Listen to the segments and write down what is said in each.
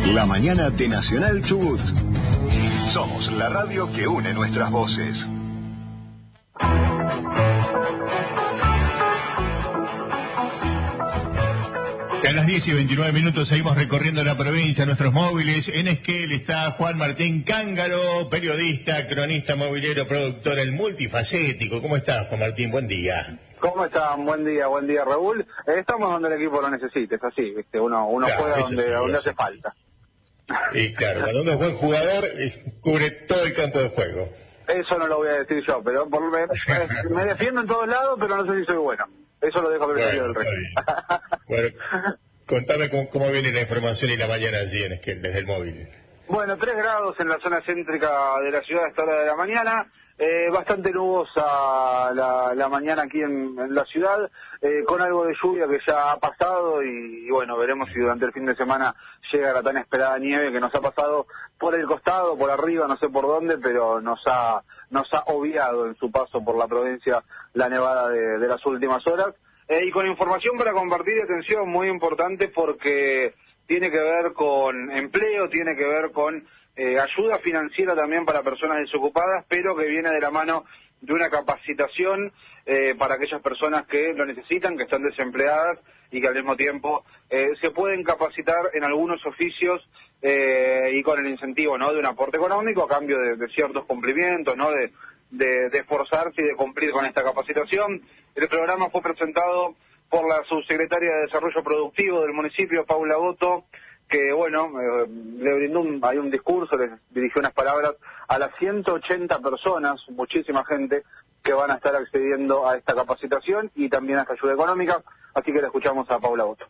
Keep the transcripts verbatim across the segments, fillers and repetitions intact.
La mañana de Nacional Chubut. Somos la radio que une nuestras voces. A las diez y veintinueve minutos seguimos recorriendo la provincia, nuestros móviles. En Esquel está Juan Martín Cángaro, periodista, cronista movilero, productor, el multifacético. ¿Cómo estás, Juan Martín? Buen día. ¿Cómo están? Buen día, buen día, Raúl. Eh, estamos donde el equipo lo necesite, es así, ¿viste? Uno, uno Claro, juega donde, sí, donde sí. hace falta. Y claro, cuando uno es buen jugador, eh, cubre todo el campo de juego. Eso no lo voy a decir yo, pero por, me, me defiendo en todos lados, pero no sé si soy bueno. Eso lo dejo que me Bueno, del resto. bueno, contame cómo, cómo viene la información y la mañana allí en Esquel, desde el móvil. Bueno, tres grados en la zona céntrica de la ciudad a esta hora de la mañana. Eh, bastante nubosa la, la mañana aquí en, en la ciudad, eh, con algo de lluvia que ya ha pasado y, y bueno, veremos si durante el fin de semana llega la tan esperada nieve que nos ha pasado por el costado, por arriba, no sé por dónde, pero nos ha nos ha obviado en su paso por la provincia la nevada de, de las últimas horas. Eh, y con información para compartir, atención, muy importante porque tiene que ver con empleo, tiene que ver con Eh, ayuda financiera también para personas desocupadas, pero que viene de la mano de una capacitación eh, para aquellas personas que lo necesitan, que están desempleadas y que al mismo tiempo eh, se pueden capacitar en algunos oficios eh, y con el incentivo, ¿no?, de un aporte económico a cambio de, de ciertos cumplimientos, ¿no?, de, de, de esforzarse y de cumplir con esta capacitación. El programa fue presentado por la subsecretaria de Desarrollo Productivo del municipio, Paula Boto, que bueno, eh, le brindó un, hay un discurso, le dirigió unas palabras a las ciento ochenta personas, muchísima gente, que van a estar accediendo a esta capacitación y también a esta ayuda económica, así que le escuchamos a Paula Boto.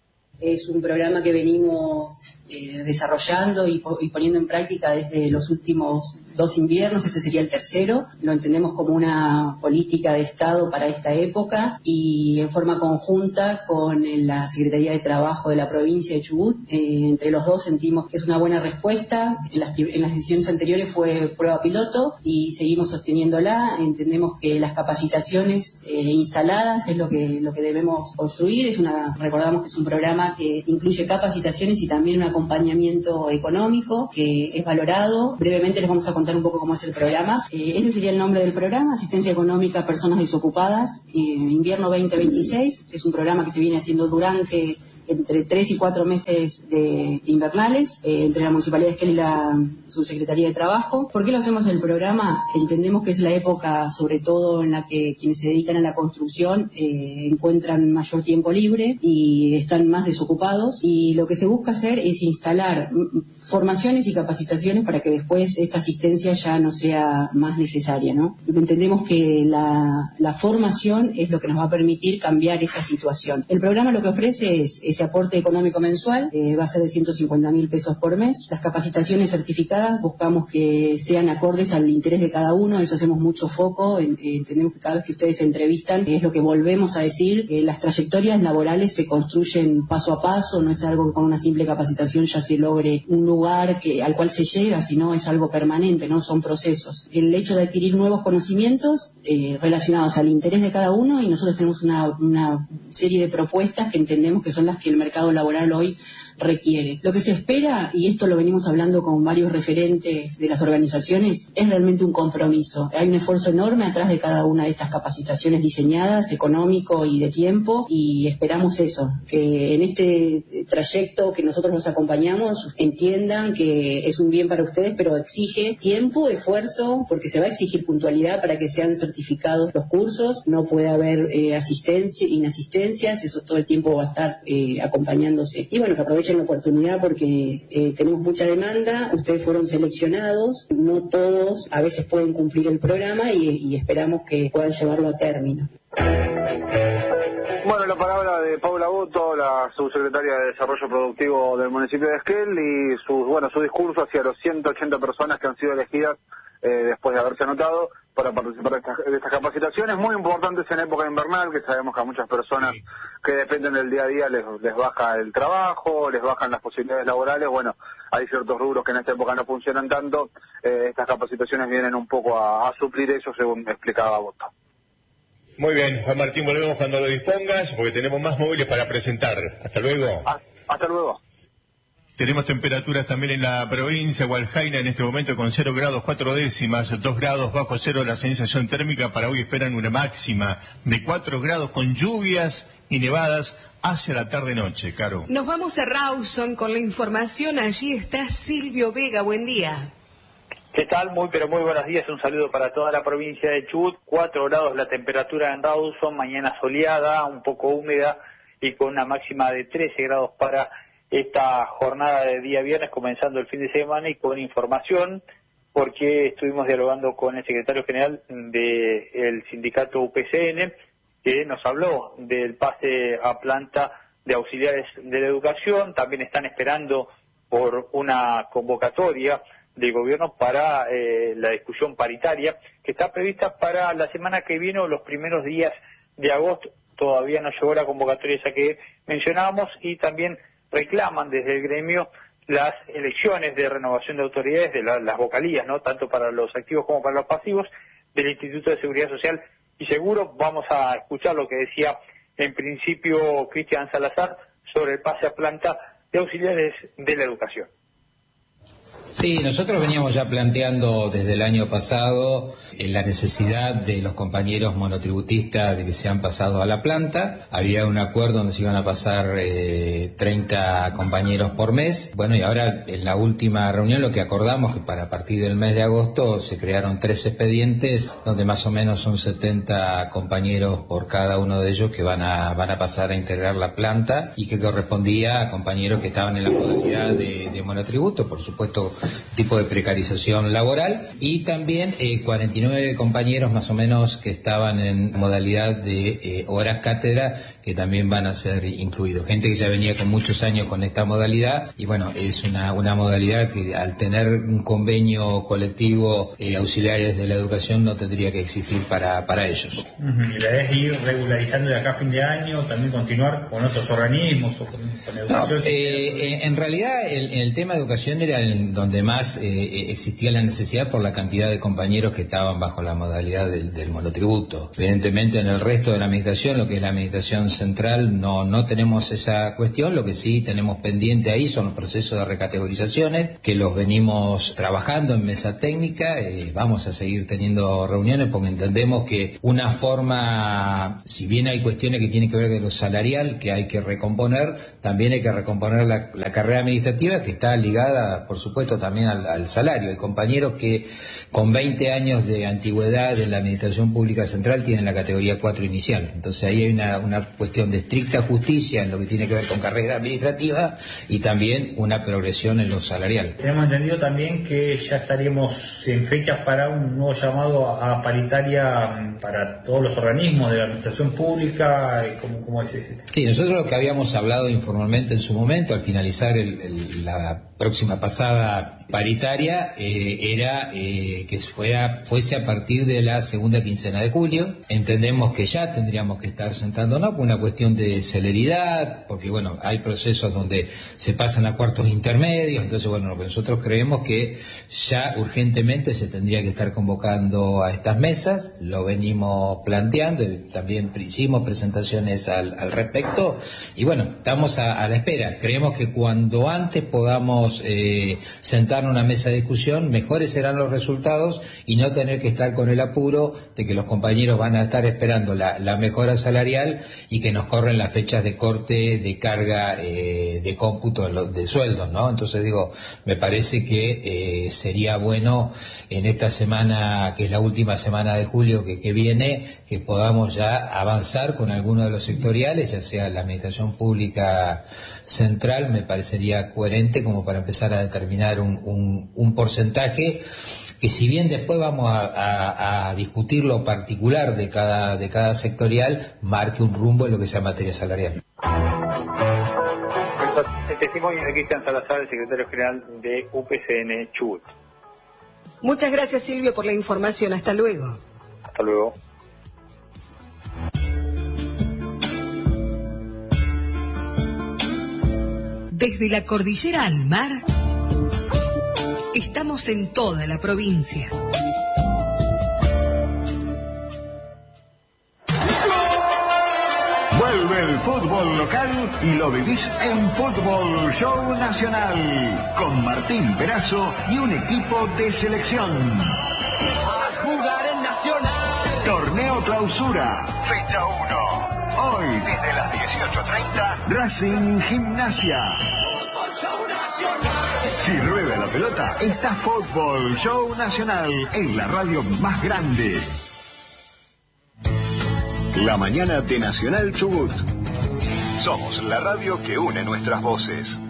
Es un programa que venimos eh, desarrollando y, y poniendo en práctica desde los últimos dos inviernos, ese sería el tercero. Lo entendemos como una política de Estado para esta época y en forma conjunta con la Secretaría de Trabajo de la provincia de Chubut. Eh, entre los dos sentimos que es una buena respuesta. En las, en las decisiones anteriores fue prueba piloto y seguimos sosteniéndola. Entendemos que las capacitaciones eh, instaladas es lo que, lo que debemos construir. Es una, recordamos que es un programa que incluye capacitaciones y también un acompañamiento económico que es valorado. Brevemente les vamos a contar un poco cómo es el programa. Eh, ese sería el nombre del programa, Asistencia Económica a Personas Desocupadas, eh, invierno veinte veintiséis. Es un programa que se viene haciendo durante entre tres y cuatro meses de invernales, eh, entre la Municipalidad de Esquel y la Subsecretaría de Trabajo. ¿Por qué lo hacemos el programa? Entendemos que es la época, sobre todo, en la que quienes se dedican a la construcción eh, encuentran mayor tiempo libre y están más desocupados, y lo que se busca hacer es instalar formaciones y capacitaciones para que después esta asistencia ya no sea más necesaria, ¿no? Entendemos que la, la formación es lo que nos va a permitir cambiar esa situación. El programa lo que ofrece es ese aporte económico mensual, eh, va a ser de ciento cincuenta mil pesos por mes. Las capacitaciones certificadas buscamos que sean acordes al interés de cada uno, eso hacemos mucho foco, en, eh, entendemos que cada vez que ustedes se entrevistan, es lo que volvemos a decir, eh, las trayectorias laborales se construyen paso a paso, no es algo que con una simple capacitación ya se logre un lugar que, al cual se llega, sino es algo permanente, no son procesos. El hecho de adquirir nuevos conocimientos eh, relacionados al interés de cada uno, y nosotros tenemos una, una serie de propuestas que entendemos que son las que el mercado laboral hoy requiere. Lo que se espera, y esto lo venimos hablando con varios referentes de las organizaciones, es realmente un compromiso. Hay un esfuerzo enorme atrás de cada una de estas capacitaciones diseñadas, económico y de tiempo, y esperamos eso, que en este trayecto que nosotros los acompañamos entiendan que es un bien para ustedes, pero exige tiempo, esfuerzo, porque se va a exigir puntualidad para que sean certificados los cursos, no puede haber eh, asistencia, inasistencias, eso todo el tiempo va a estar eh, acompañándose. Y bueno, que aprovechen la oportunidad porque eh, tenemos mucha demanda, ustedes fueron seleccionados, no todos a veces pueden cumplir el programa y, y esperamos que puedan llevarlo a término. Bueno, la palabra de Paula Boto, la subsecretaria de Desarrollo Productivo del municipio de Esquel, y su, bueno, su discurso hacia los ciento ochenta personas que han sido elegidas eh, después de haberse anotado para participar de estas, de estas capacitaciones muy importantes en época invernal, que sabemos que a muchas personas que dependen del día a día les, les baja el trabajo, les bajan las posibilidades laborales. Bueno, hay ciertos rubros que en esta época no funcionan tanto. Eh, estas capacitaciones vienen un poco a, a suplir eso, según me explicaba Boto. Muy bien, Juan Martín, volvemos cuando lo dispongas, porque tenemos más móviles para presentar. Hasta luego. Hasta luego. Tenemos temperaturas también en la provincia, Hualjaina en este momento con cero grados cuatro décimas, dos grados bajo cero la sensación térmica. Para hoy esperan una máxima de cuatro grados con lluvias y nevadas hacia la tarde-noche, Caro. Nos vamos a Rawson con la información. Allí está Silvio Vega. Buen día. ¿Qué tal? Muy, pero muy buenos días. Un saludo para toda la provincia de Chubut. Cuatro grados la temperatura en Rawson, mañana soleada, un poco húmeda y con una máxima de trece grados para esta jornada de día viernes, comenzando el fin de semana, y con información, porque estuvimos dialogando con el secretario general del sindicato U P C N, que nos habló del pase a planta de auxiliares de la educación. También están esperando por una convocatoria del gobierno para eh, la discusión paritaria, que está prevista para la semana que viene o los primeros días de agosto. Todavía no llegó la convocatoria esa que mencionábamos, y también reclaman desde el gremio las elecciones de renovación de autoridades, de la, las vocalías, ¿no?, tanto para los activos como para los pasivos, del Instituto de Seguridad Social y Seguro. Vamos a escuchar lo que decía en principio Cristian Salazar sobre el pase a planta de auxiliares de la educación. Sí, nosotros veníamos ya planteando desde el año pasado eh, la necesidad de los compañeros monotributistas de que se han pasado a la planta. Había un acuerdo donde se iban a pasar eh, treinta compañeros por mes. Bueno, y ahora en la última reunión lo que acordamos que para partir del mes de agosto se crearon tres expedientes donde más o menos son setenta compañeros por cada uno de ellos que van a van a pasar a integrar la planta, y que correspondía a compañeros que estaban en la modalidad de, de monotributo, por supuesto tipo de precarización laboral, y también eh, cuarenta y nueve compañeros más o menos que estaban en modalidad de eh, horas cátedra, que también van a ser incluidos. Gente que ya venía con muchos años con esta modalidad, y bueno, es una, una modalidad que al tener un convenio colectivo eh, auxiliares de la educación no tendría que existir para, para ellos. Uh-huh. ¿Y la idea es ir regularizando de acá a fin de año, también continuar con otros organismos o con, con educación? No, eh, en realidad el, el tema de educación era el, donde más eh, existía la necesidad por la cantidad de compañeros que estaban bajo la modalidad del, del monotributo. Evidentemente en el resto de la administración, lo que es la administración central, no, no tenemos esa cuestión. Lo que sí tenemos pendiente ahí son los procesos de recategorizaciones, que los venimos trabajando en mesa técnica. Eh, vamos a seguir teniendo reuniones porque entendemos que una forma, si bien hay cuestiones que tienen que ver con lo salarial, que hay que recomponer, también hay que recomponer la, la carrera administrativa, que está ligada, por supuesto, también al, al salario. Hay compañeros que con veinte años de antigüedad en la administración pública central tienen la categoría cuatro inicial. Entonces ahí hay una, una cuestión de estricta justicia en lo que tiene que ver con carrera administrativa, y también una progresión en lo salarial. Tenemos entendido también que ya estaríamos en fechas para un nuevo llamado a paritaria para todos los organismos de la administración pública. ¿Cómo, cómo es ese? Sí, nosotros lo que habíamos hablado informalmente en su momento, al finalizar el, el, la próxima pasada paritaria, eh, era eh, que fuera, fuese a partir de la segunda quincena de julio. Entendemos que ya tendríamos que estar sentándonos por una cuestión de celeridad, porque bueno, hay procesos donde se pasan a cuartos intermedios. Entonces bueno, nosotros creemos que ya urgentemente se tendría que estar convocando a estas mesas. Lo venimos planteando, también hicimos presentaciones al, al respecto, y bueno, estamos a, a la espera. Creemos que cuando antes podamos eh, sentar en una mesa de discusión, mejores serán los resultados, y no tener que estar con el apuro de que los compañeros van a estar esperando la, la mejora salarial y que nos corren las fechas de corte de carga eh, de cómputo de, de sueldos, ¿no? Entonces digo, me parece que eh, sería bueno en esta semana, que es la última semana de julio que, que viene, que podamos ya avanzar con alguno de los sectoriales, ya sea la administración pública central. Me parecería coherente como para empezar a determinar un, un, un porcentaje, que si bien después vamos a, a, a discutir lo particular de cada, de cada sectorial, marque un rumbo en lo que sea materia salarial. El testimonio de Cristian Salazar, el secretario general de U P C N Chubut. Muchas gracias, Silvio, por la información. Hasta luego. Hasta luego. Desde la cordillera al mar, estamos en toda la provincia. Vuelve el fútbol local y lo vivís en Fútbol Show Nacional, con Martín Perazo y un equipo de selección. A jugar en Nacional. Torneo Clausura, fecha uno. Hoy, desde las dieciocho treinta, Racing Gimnasia. Fútbol Show Nacional. Si rueda la pelota, está Fútbol Show Nacional en la radio más grande. La mañana de Nacional Chubut. Somos la radio que une nuestras voces.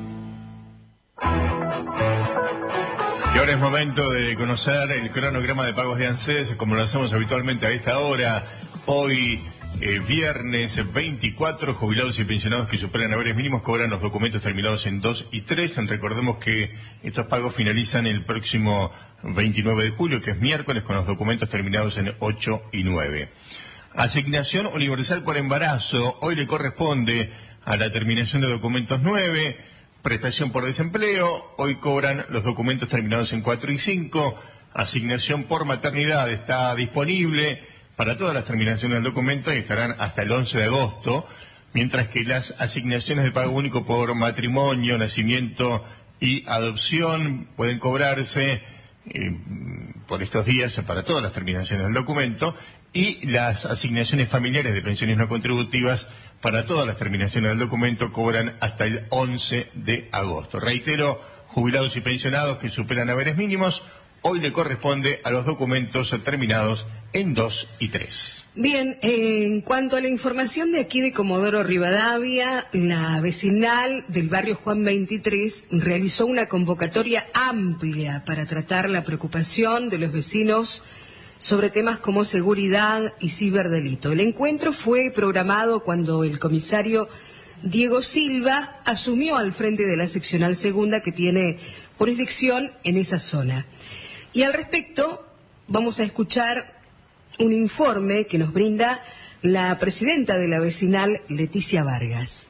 Y ahora es momento de conocer el cronograma de pagos de ANSES, como lo hacemos habitualmente a esta hora. Hoy, eh, viernes veinticuatro, jubilados y pensionados que superan haberes mínimos cobran los documentos terminados en dos y tres. Recordemos que estos pagos finalizan el próximo veintinueve de julio, que es miércoles, con los documentos terminados en ocho y nueve. Asignación universal por embarazo. Hoy le corresponde a la terminación de documentos nueve. Prestación por desempleo. Hoy cobran los documentos terminados en cuatro y cinco. Asignación por maternidad está disponible para todas las terminaciones del documento y estarán hasta el once de agosto. Mientras que las asignaciones de pago único por matrimonio, nacimiento y adopción pueden cobrarse eh, por estos días para todas las terminaciones del documento. Y las asignaciones familiares de pensiones no contributivas para todas las terminaciones del documento cobran hasta el once de agosto. Reitero, jubilados y pensionados que superan haberes mínimos, hoy le corresponde a los documentos terminados en dos y tres. Bien, eh, en cuanto a la información de aquí de Comodoro Rivadavia, la vecinal del barrio Juan veintitrés realizó una convocatoria amplia para tratar la preocupación de los vecinos sobre temas como seguridad y ciberdelito. El encuentro fue programado cuando el comisario Diego Silva asumió al frente de la seccional segunda que tiene jurisdicción en esa zona. Y al respecto vamos a escuchar un informe que nos brinda la presidenta de la vecinal, Leticia Vargas.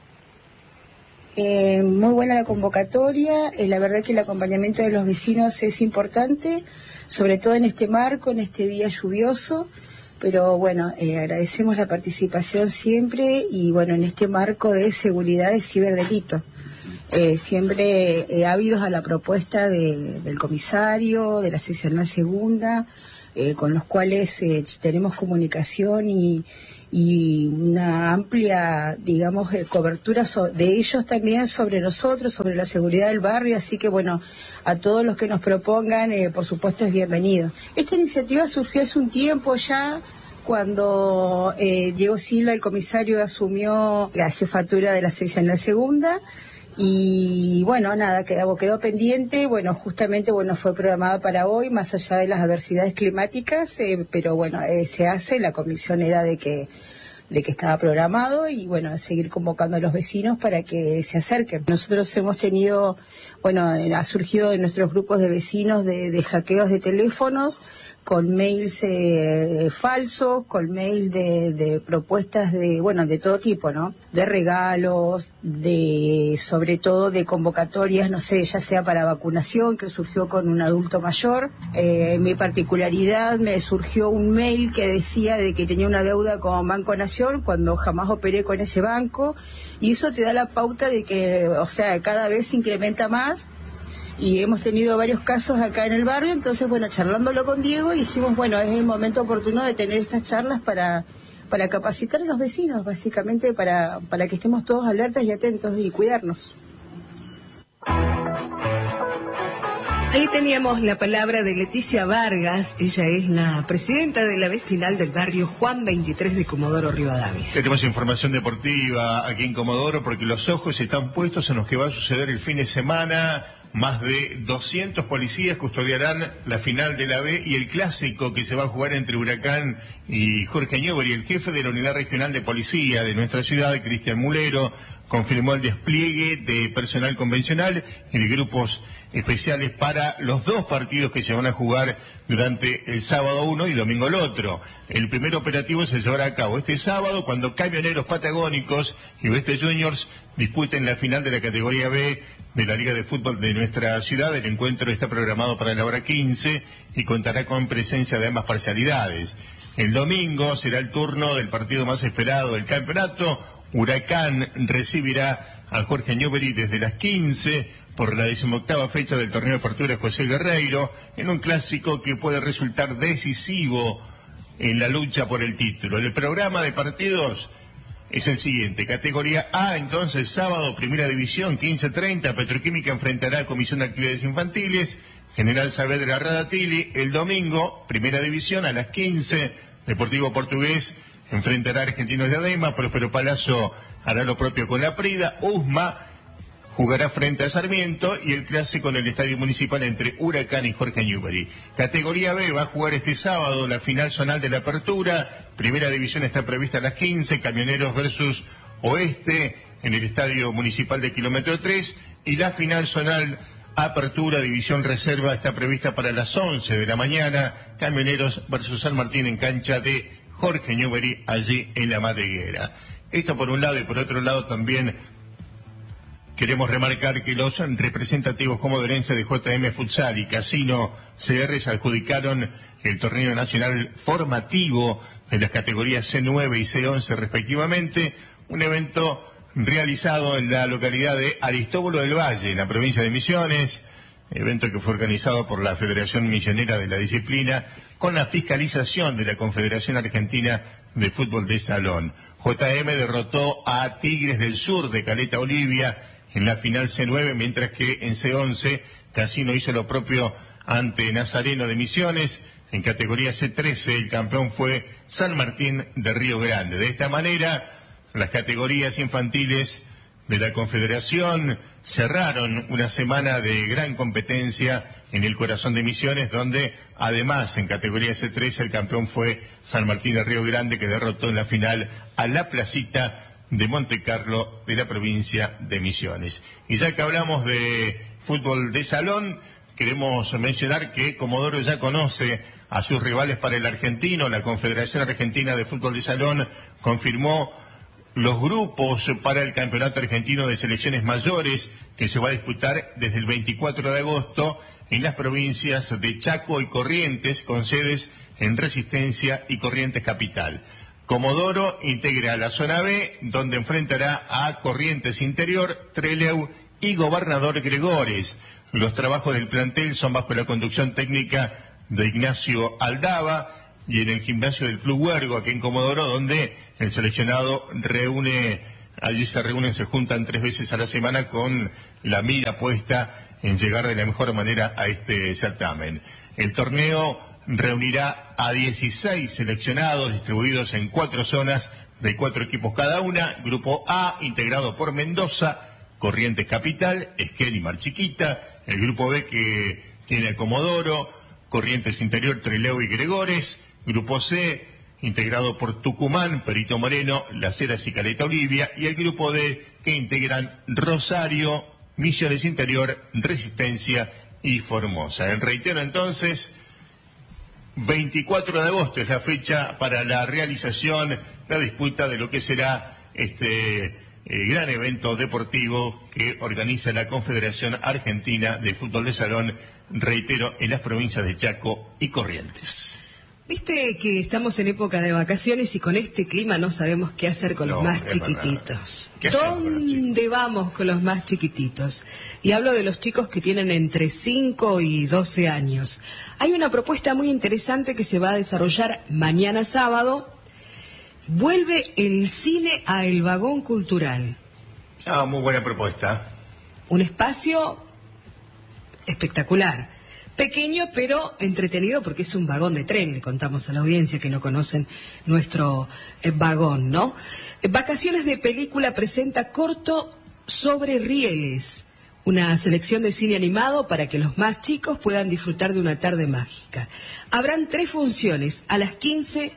Eh, muy buena la convocatoria, eh, la verdad que el acompañamiento de los vecinos es importante, sobre todo en este marco, en este día lluvioso, pero bueno, eh, agradecemos la participación siempre y bueno, en este marco de seguridad y ciberdelito. Eh, siempre eh, ávidos a la propuesta de, del comisario, de la seccional segunda, eh, con los cuales eh, tenemos comunicación y, y una amplia, digamos, eh, cobertura so de ellos también sobre nosotros, sobre la seguridad del barrio, así que bueno, a todos los que nos propongan, eh, por supuesto, es bienvenido. Esta iniciativa surgió hace un tiempo ya, cuando eh, Diego Silva, el comisario, asumió la jefatura de la seccional segunda, y bueno, nada, quedó, quedó pendiente, bueno, justamente, bueno, fue programada para hoy, más allá de las adversidades climáticas, eh, pero bueno, eh, se hace, la convicción era de que de que estaba programado y bueno, seguir convocando a los vecinos para que se acerquen. Nosotros hemos tenido, bueno, ha surgido en nuestros grupos de vecinos de, de hackeos de teléfonos, con mails eh, falsos, con mails de, de propuestas de, bueno, de todo tipo, ¿no? De regalos, de, sobre todo de convocatorias, no sé, ya sea para vacunación, que surgió con un adulto mayor. Eh, en mi particularidad me surgió un mail que decía de que tenía una deuda con Banco Nación cuando jamás operé con ese banco, y eso te da la pauta de que, o sea, cada vez se incrementa más. Y hemos tenido varios casos acá en el barrio, entonces, bueno, charlándolo con Diego, dijimos, bueno, es el momento oportuno de tener estas charlas para, para capacitar a los vecinos, básicamente, para, para que estemos todos alertas y atentos y cuidarnos. Ahí teníamos la palabra de Leticia Vargas, ella es la presidenta de la vecinal del barrio Juan veintitrés de Comodoro Rivadavia. Tenemos información deportiva aquí en Comodoro porque los ojos están puestos en lo que va a suceder el fin de semana. Más de doscientos policías custodiarán la final de la B y el clásico que se va a jugar entre Huracán y Jorge Newbery. El jefe de la Unidad Regional de Policía de nuestra ciudad, Cristian Mulero, confirmó el despliegue de personal convencional y de grupos especiales para los dos partidos que se van a jugar durante el sábado uno y domingo el otro. El primer operativo se llevará a cabo este sábado cuando Camioneros Patagónicos y Oeste Juniors disputen la final de la categoría B de la Liga de Fútbol de nuestra ciudad. El encuentro está programado para la hora quince y contará con presencia de ambas parcialidades. El domingo será el turno del partido más esperado del campeonato, Huracán recibirá a Jorge Newbery desde las quince por la decimoctava fecha del torneo de apertura José Guerreiro, en un clásico que puede resultar decisivo en la lucha por el título. El programa de partidos es el siguiente: categoría A, entonces sábado, primera división, quince treinta, Petroquímica enfrentará a Comisión de Actividades Infantiles, General Saavedra Radatili. El domingo, primera división, a las quince, Deportivo Portugués enfrentará a Argentinos de Adema, Próspero Palazzo hará lo propio con la Prida, Usma jugará frente a Sarmiento y el clásico en el Estadio Municipal entre Huracán y Jorge Newbery. Categoría B va a jugar este sábado la final zonal de la apertura. Primera división está prevista a las quince, Camioneros versus Oeste en el Estadio Municipal de Kilómetro tres, y la final zonal apertura división reserva está prevista para las once de la mañana, Camioneros versus San Martín en cancha de Jorge Newbery allí en la Madriguera. Esto por un lado, y por otro lado también queremos remarcar que los representativos comodorenses de J M Futsal y Casino C R se adjudicaron el torneo nacional formativo de las categorías C nueve y C once respectivamente, un evento realizado en la localidad de Aristóbulo del Valle, en la provincia de Misiones, evento que fue organizado por la Federación Misionera de la Disciplina, con la fiscalización de la Confederación Argentina de Fútbol de Salón. J M derrotó a Tigres del Sur de Caleta Olivia en la final C nueve, mientras que en C once Casino hizo lo propio ante Nazareno de Misiones. En categoría C trece el campeón fue San Martín de Río Grande. De esta manera, las categorías infantiles de la Confederación cerraron una semana de gran competencia en el corazón de Misiones, donde además en categoría C trece el campeón fue San Martín de Río Grande, que derrotó en la final a La Placita de Montecarlo de la provincia de Misiones. Y ya que hablamos de fútbol de salón, queremos mencionar que Comodoro ya conoce a sus rivales para el argentino. La Confederación Argentina de Fútbol de Salón confirmó los grupos para el Campeonato Argentino de Selecciones Mayores, que se va a disputar desde el veinticuatro de agosto en las provincias de Chaco y Corrientes, con sedes en Resistencia y Corrientes Capital. Comodoro integra la zona B, donde enfrentará a Corrientes Interior, Trelew y Gobernador Gregores. Los trabajos del plantel son bajo la conducción técnica de Ignacio Aldaba y en el gimnasio del Club Huergo, aquí en Comodoro, donde el seleccionado reúne, allí se reúnen, se juntan tres veces a la semana con la mira puesta en llegar de la mejor manera a este certamen. El torneo reunirá a dieciséis seleccionados distribuidos en cuatro zonas de cuatro equipos cada una. Grupo A, integrado por Mendoza, Corrientes Capital, Esquel y Mar Chiquita. El grupo B, que tiene a Comodoro, Corrientes Interior, Trelew y Gregores. Grupo C, integrado por Tucumán, Perito Moreno, Las Heras y Caleta Olivia. Y el grupo D, que integran Rosario, Misiones Interior, Resistencia y Formosa. En reitero entonces, veinticuatro de agosto es la fecha para la realización, la disputa de lo que será este eh, gran evento deportivo que organiza la Confederación Argentina de Fútbol de Salón, reitero, en las provincias de Chaco y Corrientes. Viste que estamos en época de vacaciones y con este clima no sabemos qué hacer con no, los más chiquititos. ¿Dónde vamos con los más chiquititos? Y hablo de los chicos que tienen entre cinco y doce años. Hay una propuesta muy interesante que se va a desarrollar mañana sábado. Vuelve el cine a El Vagón Cultural. Ah, muy buena propuesta. Un espacio espectacular. Pequeño pero entretenido porque es un vagón de tren, le contamos a la audiencia que no conocen nuestro eh, vagón, ¿no? Eh, Vacaciones de Película presenta corto sobre rieles, una selección de cine animado para que los más chicos puedan disfrutar de una tarde mágica. Habrán tres funciones, a las quince,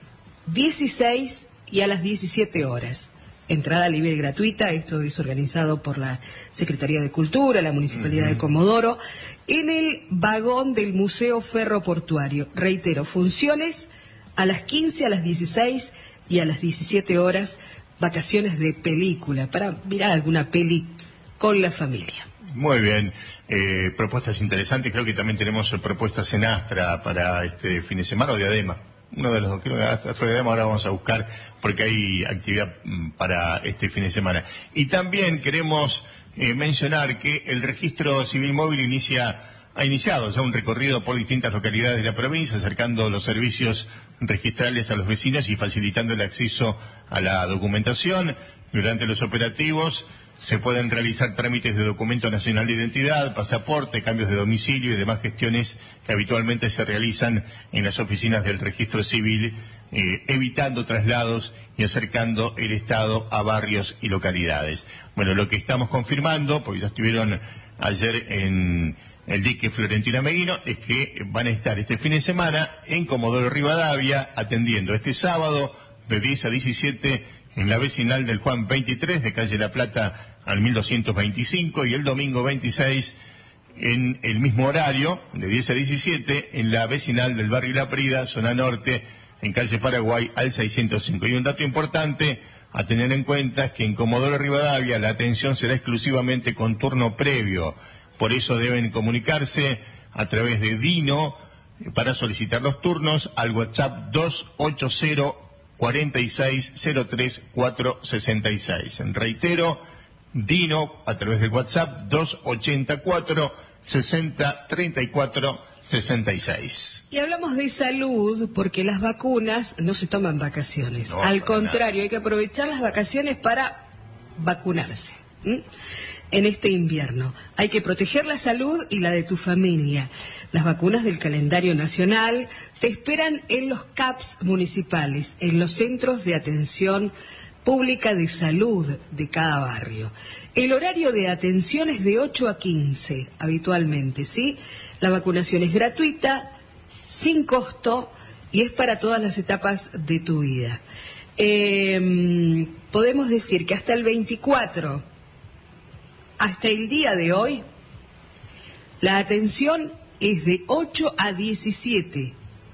dieciséis y a las diecisiete horas. Entrada libre y gratuita, esto es organizado por la Secretaría de Cultura, la Municipalidad uh-huh. de Comodoro, en el vagón del Museo Ferroportuario. Reitero, funciones a las quince, a las dieciséis y a las diecisiete horas, vacaciones de película, para mirar alguna peli con la familia. Muy bien, eh, propuestas interesantes, creo que también tenemos propuestas en Astra para este fin de semana o Diadema. uno de los, creo que Astro de Dama ahora vamos a buscar porque hay actividad para este fin de semana. Y también queremos eh, mencionar que el registro civil móvil inicia, ha iniciado ya un recorrido por distintas localidades de la provincia, acercando los servicios registrales a los vecinos y facilitando el acceso a la documentación. Durante los operativos se pueden realizar trámites de documento nacional de identidad, pasaporte, cambios de domicilio y demás gestiones que habitualmente se realizan en las oficinas del registro civil, eh, evitando traslados y acercando el Estado a barrios y localidades. Bueno, lo que estamos confirmando, porque ya estuvieron ayer en el dique Florentina Meguino, es que van a estar este fin de semana en Comodoro Rivadavia atendiendo este sábado de diez a diecisiete en la vecinal del Juan veintitrés de calle La Plata al mil doscientos veinticinco y el domingo veintiséis en el mismo horario de diez a diecisiete en la vecinal del barrio La Prida, zona norte, en calle Paraguay al seiscientos cinco. Y un dato importante a tener en cuenta es que en Comodoro Rivadavia la atención será exclusivamente con turno previo. Por eso deben comunicarse a través de Dino para solicitar los turnos al WhatsApp dos ocho cero, cuarenta y seis, cero tres, cuatro sesenta y seis. Reitero, Dino a través del WhatsApp dos ochenta y cuatro, sesenta, treinta y cuatro, sesenta y seis. Y hablamos de salud porque las vacunas no se toman vacaciones. No, Al contrario, nada. hay que aprovechar las vacaciones para vacunarse. ¿Mm? En este invierno hay que proteger la salud y la de tu familia. Las vacunas del calendario nacional te esperan en los C A Ps municipales, en los centros de atención pública de salud de cada barrio. El horario de atención es de ocho a quince, habitualmente, ¿sí? La vacunación es gratuita, sin costo, y es para todas las etapas de tu vida. Eh, podemos decir que hasta el veinticuatro, hasta el día de hoy, la atención es de ocho a diecisiete.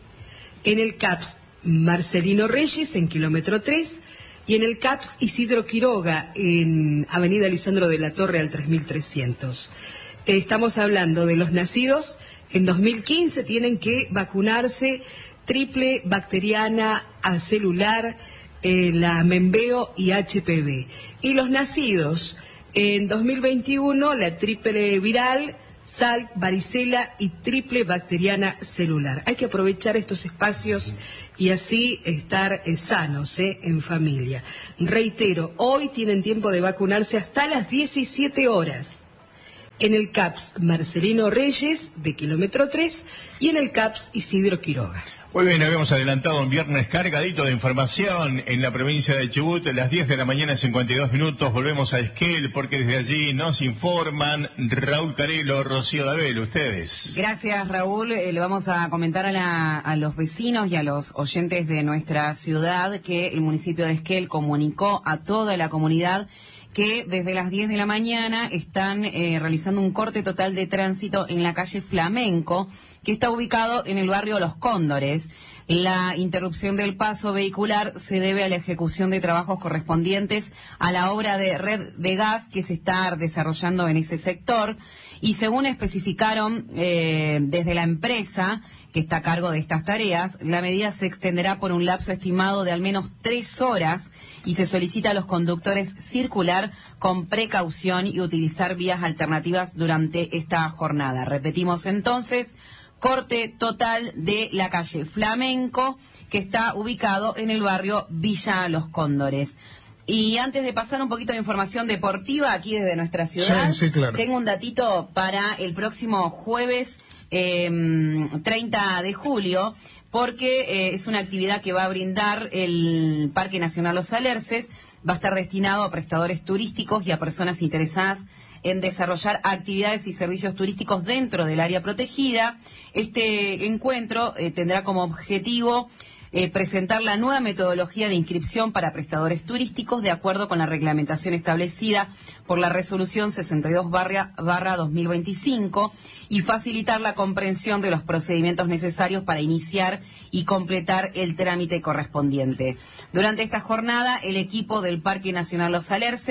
En el C A P S Marcelino Reyes, en kilómetro tres, y en el C A P S Isidro Quiroga, en Avenida Lisandro de la Torre al tres mil trescientos. Estamos hablando de los nacidos en dos mil quince, tienen que vacunarse triple bacteriana celular, eh, la Membeo y H P V. Y los nacidos en dos mil veintiuno, la triple viral, sal, varicela y triple bacteriana celular. Hay que aprovechar estos espacios y así estar eh, sanos eh, en familia. Reitero, hoy tienen tiempo de vacunarse hasta las diecisiete horas. En el C A P S Marcelino Reyes, de kilómetro tres, y en el C A P S Isidro Quiroga. Muy bien, habíamos adelantado un viernes cargadito de información en la provincia de Chubut. A las diez de la mañana, cincuenta y dos minutos, volvemos a Esquel, porque desde allí nos informan Raúl Carelo, Rocío Dabel, ustedes. Gracias, Raúl. Eh, le vamos a comentar a, la, a los vecinos y a los oyentes de nuestra ciudad que el municipio de Esquel comunicó a toda la comunidad que desde las diez de la mañana están eh, realizando un corte total de tránsito en la calle Flamenco, que está ubicado en el barrio Los Cóndores. La interrupción del paso vehicular se debe a la ejecución de trabajos correspondientes a la obra de red de gas que se está desarrollando en ese sector. Y según especificaron eh, desde la empresa que está a cargo de estas tareas, la medida se extenderá por un lapso estimado de al menos tres horas y se solicita a los conductores circular con precaución y utilizar vías alternativas durante esta jornada. Repetimos entonces, corte total de la calle Flamenco, que está ubicado en el barrio Villa Los Cóndores. Y antes de pasar un poquito de información deportiva aquí desde nuestra ciudad, sí, sí, claro. Tengo un datito para el próximo jueves eh, treinta de julio, porque eh, es una actividad que va a brindar el Parque Nacional Los Alerces. Va a estar destinado a prestadores turísticos y a personas interesadas en desarrollar actividades y servicios turísticos dentro del área protegida. Este encuentro eh, tendrá como objetivo Eh, presentar la nueva metodología de inscripción para prestadores turísticos de acuerdo con la reglamentación establecida por la resolución sesenta y dos barra dos mil veinticinco y facilitar la comprensión de los procedimientos necesarios para iniciar y completar el trámite correspondiente. Durante esta jornada, el equipo del Parque Nacional Los Alerces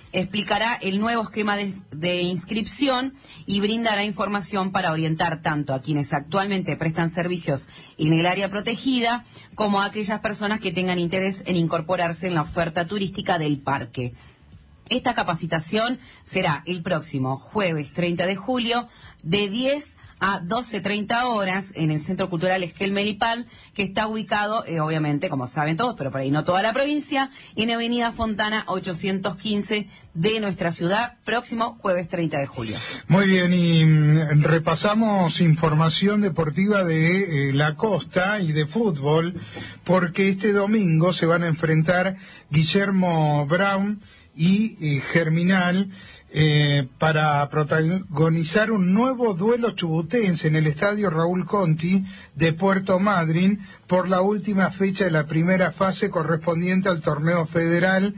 explicará el nuevo esquema de, de inscripción y brindará información para orientar tanto a quienes actualmente prestan servicios en el área protegida como a aquellas personas que tengan interés en incorporarse en la oferta turística del parque. Esta capacitación será el próximo jueves treinta de julio de diez a doce treinta horas en el Centro Cultural Esquel Melipal, que está ubicado, eh, obviamente, como saben todos, pero por ahí no toda la provincia, en Avenida Fontana ochocientos quince de nuestra ciudad, próximo jueves treinta de julio. Muy bien, y mm, repasamos información deportiva de eh, la costa y de fútbol, porque este domingo se van a enfrentar Guillermo Brown y eh, Germinal, Eh, para protagonizar un nuevo duelo chubutense en el Estadio Raúl Conti de Puerto Madryn por la última fecha de la primera fase correspondiente al torneo federal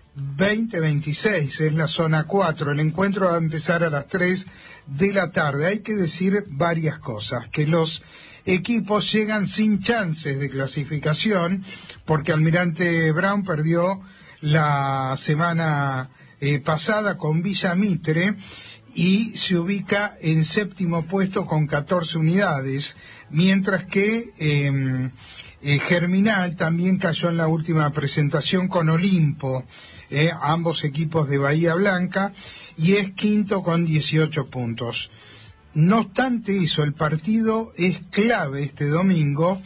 veinte veintiséis, es la zona cuatro. El encuentro va a empezar a las tres de la tarde. Hay que decir varias cosas, que los equipos llegan sin chances de clasificación porque Almirante Brown perdió la semana Eh, pasada con Villa Mitre y se ubica en séptimo puesto con catorce unidades, mientras que eh, eh, Germinal también cayó en la última presentación con Olimpo, eh, ambos equipos de Bahía Blanca, y es quinto con dieciocho puntos. No obstante eso, el partido es clave este domingo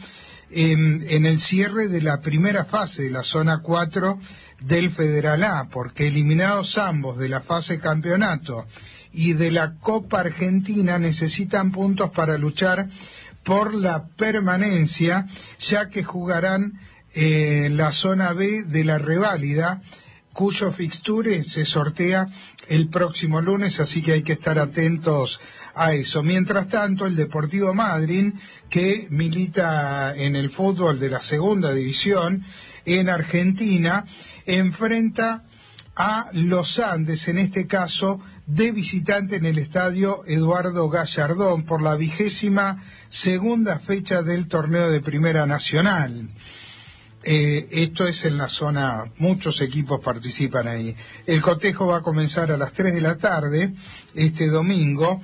en, en el cierre de la primera fase de la zona cuatro del Federal A, porque eliminados ambos de la fase campeonato y de la Copa Argentina necesitan puntos para luchar por la permanencia, ya que jugarán eh, la zona B de la reválida, cuyo fixture se sortea el próximo lunes, así que hay que estar atentos a eso. Mientras tanto, el Deportivo Madryn, que milita en el fútbol de la segunda división en Argentina, enfrenta a los Andes, en este caso de visitante en el estadio Eduardo Gallardón, por la vigésima segunda fecha del torneo de Primera Nacional. Eh, esto es en la zona, muchos equipos participan ahí. El cotejo va a comenzar a las tres de la tarde, este domingo,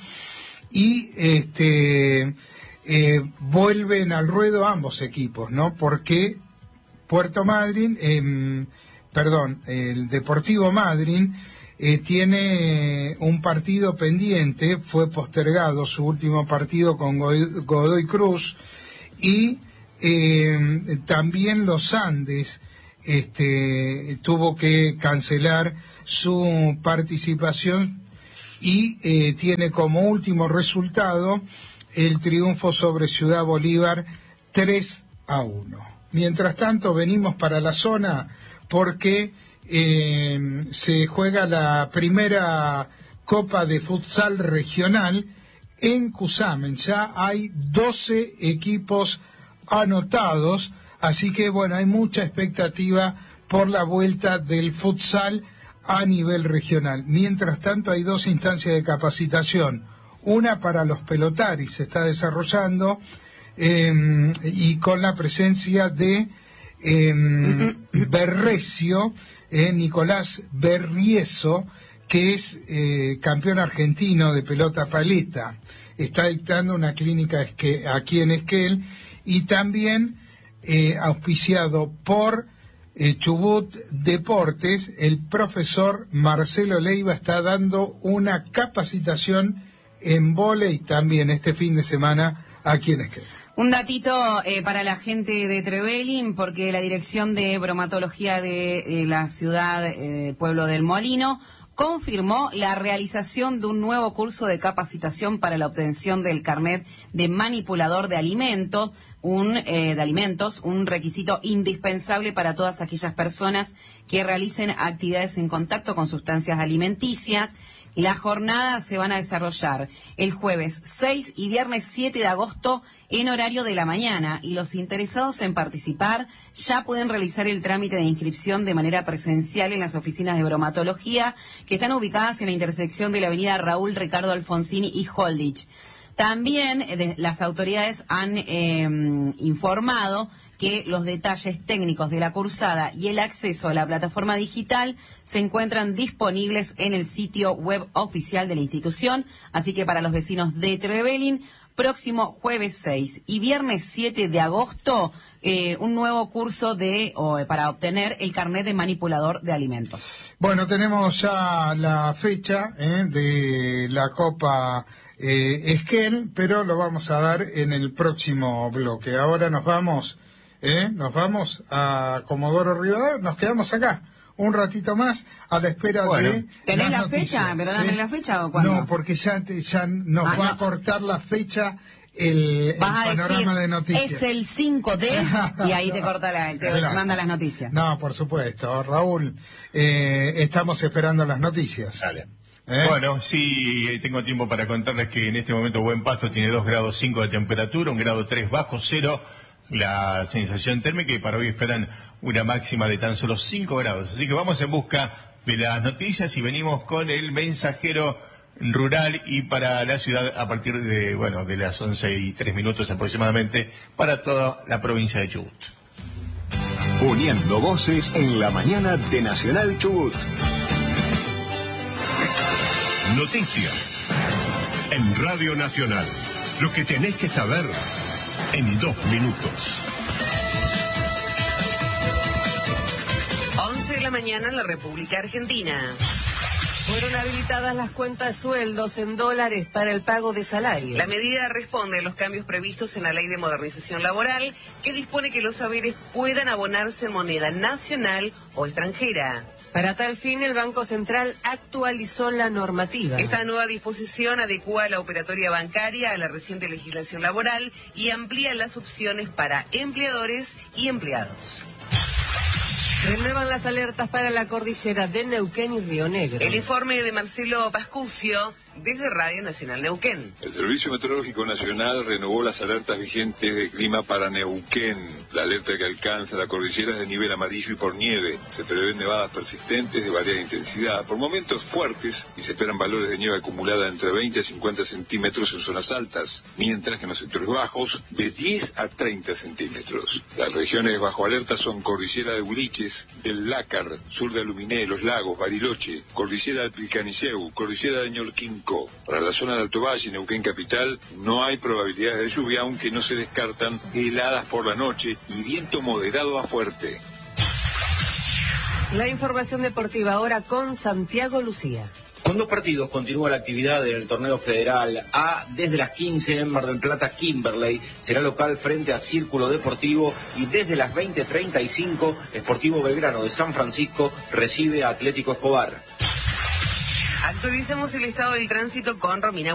y este eh, vuelven al ruedo ambos equipos, ¿no? Porque Puerto Madryn, eh, perdón, el Deportivo Madryn eh, tiene un partido pendiente, fue postergado su último partido con Godoy Cruz, y eh, también los Andes este, tuvo que cancelar su participación y eh, tiene como último resultado el triunfo sobre Ciudad Bolívar tres a uno. Mientras tanto, venimos para la zona porque eh, se juega la primera Copa de Futsal Regional en Cusamen. Ya hay doce equipos anotados, así que bueno, hay mucha expectativa por la vuelta del futsal a nivel regional. Mientras tanto, hay dos instancias de capacitación. Una para los pelotaris se está desarrollando eh, y con la presencia de eh, Berresio, eh, Nicolás Berrieso, que es eh, campeón argentino de pelota paleta. Está dictando una clínica esque, aquí en Esquel, y también eh, auspiciado por eh, Chubut Deportes, el profesor Marcelo Leiva está dando una capacitación en vóley también este fin de semana aquí en Esquel. Un datito eh, para la gente de Trevelin, porque la Dirección de Bromatología de eh, la ciudad, eh, Pueblo del Molino, confirmó la realización de un nuevo curso de capacitación para la obtención del carnet de manipulador de alimentos, un, eh, de alimentos, un requisito indispensable para todas aquellas personas que realicen actividades en contacto con sustancias alimenticias. Las jornadas se van a desarrollar el jueves seis y viernes siete de agosto en horario de la mañana, y los interesados en participar ya pueden realizar el trámite de inscripción de manera presencial en las oficinas de bromatología que están ubicadas en la intersección de la avenida Raúl Ricardo Alfonsini y Holditch. También eh, las autoridades han eh, informado que los detalles técnicos de la cursada y el acceso a la plataforma digital se encuentran disponibles en el sitio web oficial de la institución. Así que para los vecinos de Trevelin, próximo jueves seis y viernes siete de agosto, eh, un nuevo curso de o, para obtener el carnet de manipulador de alimentos. Bueno, tenemos ya la fecha eh, de la Copa eh, Esquel, pero lo vamos a dar en el próximo bloque. Ahora nos vamos, eh, nos vamos a Comodoro Rivadavia, nos quedamos acá un ratito más a la espera bueno, de ¿tenés las la noticias, fecha? ¿Pero dame ¿sí? la fecha o cuándo? No, porque ya, te, ya nos ah, va no. a cortar la fecha el, el panorama decir, de noticias. Es el cinco de y ahí te corta la, te claro. manda las noticias. No, por supuesto, Raúl, eh, estamos esperando las noticias. Dale. ¿Eh? Bueno, sí, tengo tiempo para contarles que en este momento Buen Pasto tiene dos grados cinco de temperatura, un grado tres bajo cero la sensación térmica, y para hoy esperan una máxima de tan solo cinco grados. Así que vamos en busca de las noticias y venimos con el mensajero rural y para la ciudad a partir de, bueno, de las once y tres minutos aproximadamente para toda la provincia de Chubut. Uniendo voces en la mañana de Nacional Chubut. Noticias en Radio Nacional. Lo que tenés que saber en dos minutos. once de la mañana en la República Argentina. Fueron habilitadas las cuentas sueldos en dólares para el pago de salarios. La medida responde a los cambios previstos en la Ley de Modernización Laboral, que dispone que los saberes puedan abonarse en moneda nacional o extranjera. Para tal fin, el Banco Central actualizó la normativa. Esta nueva disposición adecua la operatoria bancaria a la reciente legislación laboral y amplía las opciones para empleadores y empleados. Renuevan las alertas para la cordillera de Neuquén y Río Negro. El informe de Marcelo Pascucio desde Radio Nacional Neuquén. El Servicio Meteorológico Nacional renovó las alertas vigentes de clima para Neuquén. La alerta que alcanza la cordillera es de nivel amarillo y por nieve. Se prevén nevadas persistentes de variada intensidad, por momentos fuertes, y se esperan valores de nieve acumulada entre veinte a cincuenta centímetros en zonas altas, mientras que en los sectores bajos de diez a treinta centímetros. Las regiones bajo alerta son cordillera de Huiliches, del Lácar, sur de Aluminé, Los Lagos, Bariloche, cordillera del Pilcaniceu, cordillera de Ñorquín. Para la zona de Alto Valle y Neuquén Capital no hay probabilidades de lluvia, aunque no se descartan heladas por la noche y viento moderado a fuerte. La información deportiva ahora con Santiago Lucía. Con dos partidos continúa la actividad en el torneo federal A. Desde las quince en Mar del Plata, Kimberley será local frente a Círculo Deportivo, y desde las veinte treinta y cinco Sportivo Belgrano de San Francisco recibe a Atlético Escobar. Actualicemos el estado del tránsito con Romina